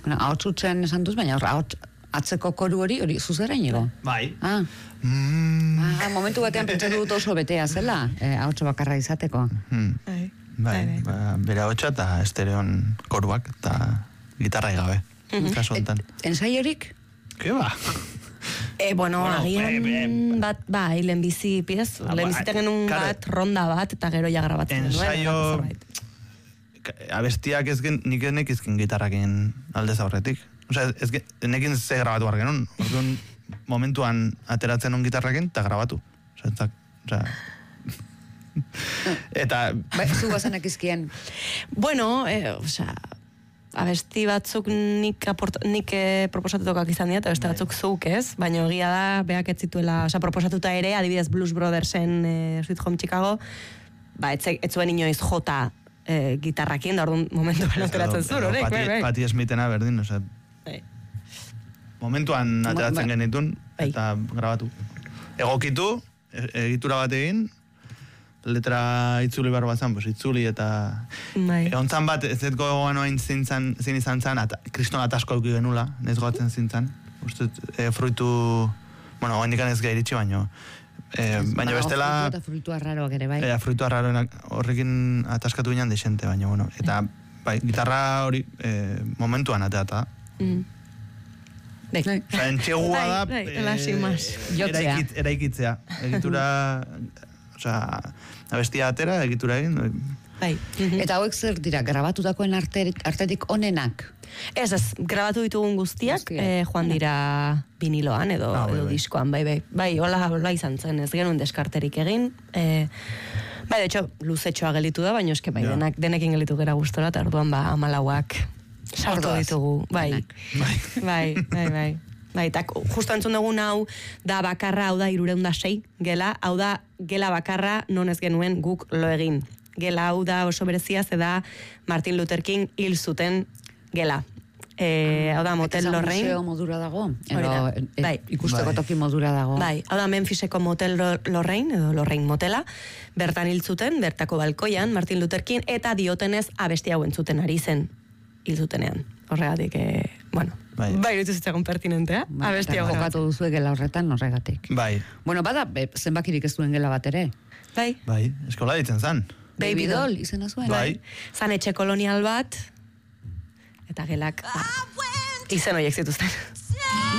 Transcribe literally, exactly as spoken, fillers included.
Bueno, ahotsutzen esan duz, baina ahot atzeko koru hori, hori zuzera inigo? Bai. Ah. Mm. Ah, momentu batean pentsatu dut oso betea zela, eh, ahotsu bakarra izateko. Hmm. Bai. Bai, ba, bere ahotsa eta estereon koruak eta gitarra gabe. Kasu hontan. Ensaiorik? Ke ba? E, bueno, Bueno, agian eh, eh, bat, bai, lehenbizi, piez, Ah, lehenbizi genuen claro. bat, ronda bat, eta gero ja grabatzen genuen. Ensaio eta zerbait. abestiak ez gen, nik ez nekizkin gitarrakin aldez aurretik. Osea, ez gen, nekin ze grabatu behar genuen. Orduan, momentuan ateratzen on gitarrakin, eta grabatu. Osea, eta, osea, eta... Bai, zu bazanak izkien. Bueno, eh, osea, abesti batzuk nik, aport, nik eh, proposatutokak izan dira, eta beste batzuk zuk ez, baina egia da, beak ez zituela, osea, proposatuta ere, adibidez Blues Brothersen eh, Sweet Home Chicago, ba, ez, ez zuen inoiz jota eh, gitarrakin, da orduan momentu ateratzen zuen, horrek, bai, bai. Pati Smithena berdin, osea, Bai. momentuan ateratzen Ba- genitun, Bai. eta grabatu. Egokitu, e- egitura bat egin, letra itzuli behar bazan, pues itzuli eta... Bai. Egontzan bat, ez dut gogoan oain zintzan, zin izan zan, eta kriston atasko euki genula, nez gogatzen zintzan. Uste, e, fruitu, bueno, oain dikan ez gairitxi baino. E, baina bestela... Fruitu eta fruitu arraroak ere, bai. E, fruitu arraroenak horrekin ataskatu ginen desente, baina, bueno. Eta, bai, gitarra hori e, momentuan ateata. Mm. Bai. Osa, entxegua da... Bai, bai, elasi mas. Jotzea. eraikit, eraikitzea. Egitura... Osa, abestia atera, egitura egin... Bai. Mhm. Eta hauek zer dira, grabatutakoen arterik, artetik onenak? Ez, ez, grabatu ditugun guztiak, Guztiak. eh, joan dira viniloan edo, Ah, bai, edo bai. diskoan, bai, bai. Bai, hola, hola izan zen, ez genuen deskarterik egin. Eh, bai, de hecho, luzetxoa gelitu da, baina eske bai, Ja. denak, denekin gelitu gera gustora, eta orduan ba, amalauak sartu Orduaz. ditugu. Bai, Denak. bai, bai, bai. Bai, eta justo entzun dugun hau da bakarra, hau da irureunda sei gela, hau da gela bakarra non ez genuen guk lo egin. Gela hau da oso berezia, ze da Martin Luther King hil zuten gela. E, hau da Motel Eta Lorraine. museo modura dago? Hori da. Edo, e, Bai. ikusteko Bai. toki modura dago? Bai, hau da Memphiseko Motel Lo- Lorraine, edo Lorraine Motela, bertan hil zuten, bertako balkoian, Martin Luther King, eta diotenez abesti hau entzuten ari zen hil zutenean. Horregatik, eh, bueno, Bai. bai, irutu zitzagun pertinentea, Bai, abesti eta hau. jokatu duzue gela horretan horregatik. Bai, Bueno, bada, be, zenbakirik ez duen gela bat ere. Bai, bai, eskola ditzen zan. Baby doll izena zuen. Bai. zan etxe kolonial bat, eta gelak, ba, izen horiek zituzten.